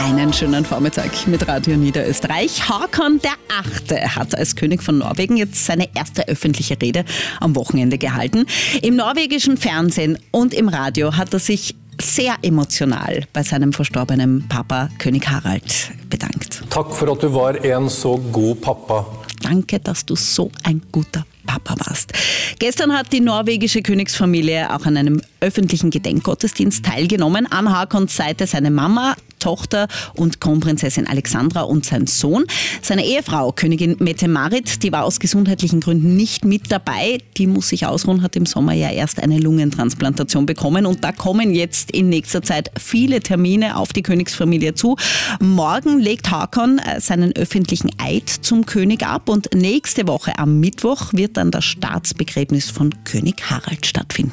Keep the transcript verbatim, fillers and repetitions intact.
Einen schönen Vormittag mit Radio Niederösterreich. Håkon der Achte hat als König von Norwegen jetzt seine erste öffentliche Rede am Wochenende gehalten. Im norwegischen Fernsehen und im Radio hat er sich sehr emotional bei seinem verstorbenen Papa König Harald bedankt. Takk for at du var en så god pappa. Danke, dass du so ein guter Papa warst. Gestern hat die norwegische Königsfamilie auch an einem öffentlichen Gedenkgottesdienst teilgenommen. An Håkons Seite seine Mama, Tochter und Kronprinzessin Alexandra und sein Sohn. Seine Ehefrau, Königin Mette-Marit, die war aus gesundheitlichen Gründen nicht mit dabei. Die muss sich ausruhen, hat im Sommer ja erst eine Lungentransplantation bekommen. Und da kommen jetzt in nächster Zeit viele Termine auf die Königsfamilie zu. Morgen legt Håkon seinen öffentlichen Eid zum König ab und nächste Woche am Mittwoch wird dann das Staatsbegräbnis von König Harald stattfinden.